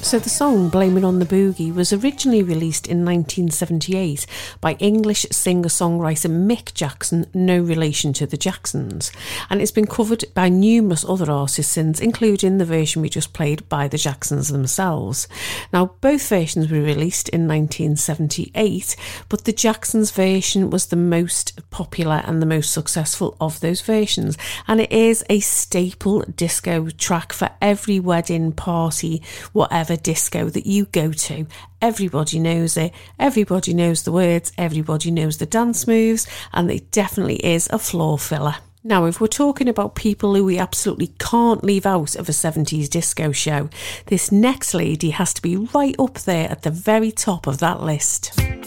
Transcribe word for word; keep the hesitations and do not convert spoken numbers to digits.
So the song Blame It On The Boogie was originally released in nineteen seventy-eight by English singer-songwriter Mick Jackson, no relation to the Jacksons, and it's been covered by numerous other artists since, including the version we just played by the Jacksons themselves. Now, both versions were released in nineteen seventy-eight, but the Jacksons version was the most popular and the most successful of those versions, and it is a staple disco track for every wedding, party, whatever disco that you go to. Everybody knows it, everybody knows the words, everybody knows the dance moves, and it definitely is a floor filler. Now, if we're talking about people who we absolutely can't leave out of a seventies disco show, this next lady has to be right up there at the very top of that list.